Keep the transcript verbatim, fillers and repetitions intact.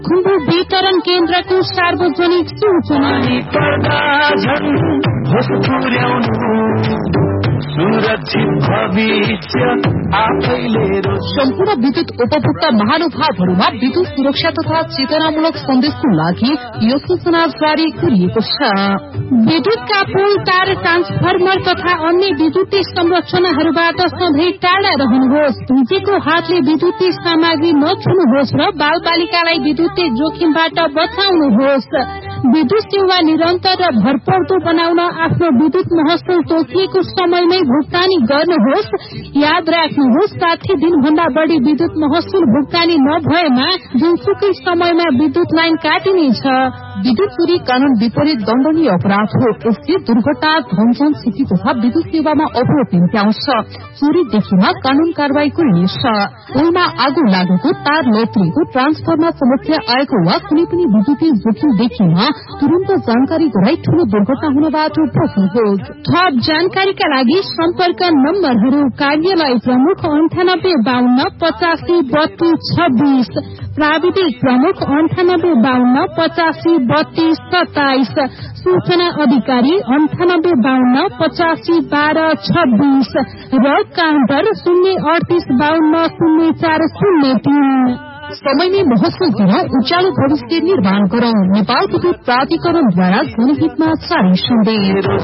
खुम्बु वितरण केन्द्रको सार्वजनिक सूचना सुरक्षित भविष्य आफैले सम्पूर्ण विद्युत उपभोक्ता महानुभावहरूमा विद्युत सुरक्षा तथा चेतनामूलक सन्देशको लागि यो सूचना जारी गरिएको छ। विद्युतका पोल, तार, ट्रान्सफर्मर तथा अन्य विद्युतीय संरचनाहरूबाट सधैँ टाढा रहनुहोस्। भिजेको हातले विद्युतीय सामग्री नछुनुहोस् र बाल बालिकालाई विद्युतीय जोखिमबाट बचाउनुहोस्। विद्युत सेवा निरन्तर र भरपर्दो बनाउन आफ्नो विद्युत महसुल तोकिएको समयमै भुक्तानी गर्नुहोस्। याद राख्नुहोस्, साठी दिनभन्दा बढ़ी विद्युत महसुल भुक्तानी नभएमा जुनसुकै समयमा विद्युत लाइन काटिनेछ। विद्युत चोरी कानून विपरीत दण्डनीय अपराध हो। यसले दुर्घटना, धनजन क्षति तथा विद्युत सेवामा अवरोध निम्त्याउँछ। चोरी देखिमा कानून कारवाही गरिनेछ। पोलमा आगो लागेको, तार लत्रिएको, ट्रान्सफर्मर समस्या आएको वा कुनै पनि विद्युतीय जोखिम देखिमा तुरन्त जानकारी गराई ठूलो दुर्घटना हुनबाट बच्नुहोस्। थप जानकारीका लागि सम्पर्क नम्बरहरू: कार्यालय प्रमुख अन्ठानब्बे बाहन्न पचासी बत्तीस छब्बीस, प्राविधिक प्रमुख अन्ठानब्बे बाहन्न पचासी बत्तीस सत्ताइस, सूचना अधिकारी अन्ठानब्बे बाहन्न पचासी बाह्र छब्बीस र काउन्टर शून्य अडतीस बाहन्न शून्य चार शून्य तीन। समयमै महसुल दिन उज्यालो भविष्य निर्माण गरौं। नेपाल विद्युत प्राधिकरणद्वारा जनहितमा जारी सन्देश।